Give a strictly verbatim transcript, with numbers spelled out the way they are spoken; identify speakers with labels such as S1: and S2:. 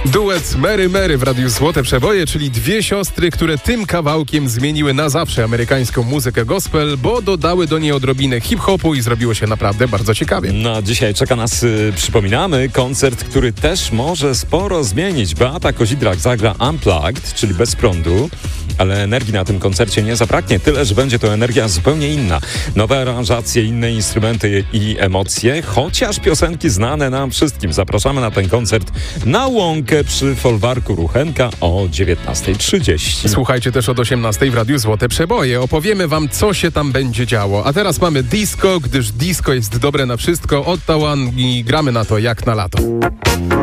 S1: Duet Mary Mary w Radiu Złote Przeboje, czyli dwie siostry, które tym kawałkiem zmieniły na zawsze amerykańską muzykę gospel, bo dodały do niej odrobinę hip-hopu i zrobiło się naprawdę bardzo ciekawie.
S2: No, dzisiaj czeka nas, y, przypominamy, koncert, który też może sporo zmienić. Beata Kozidrak zagra Unplugged, czyli bez prądu, ale energii na tym koncercie nie zabraknie, tyle, że będzie to energia zupełnie inna. Nowe aranżacje, inne instrumenty i emocje, chociaż piosenki znane nam wszystkim. Zapraszamy na ten koncert na Łąkę przy folwarku Ruchenka o dziewiętnasta trzydzieści.
S1: Słuchajcie też od osiemnastej w Radiu Złote Przeboje. Opowiemy wam, co się tam będzie działo. A teraz mamy disco, gdyż disco jest dobre na wszystko. Ottawa i gramy na to jak na lato.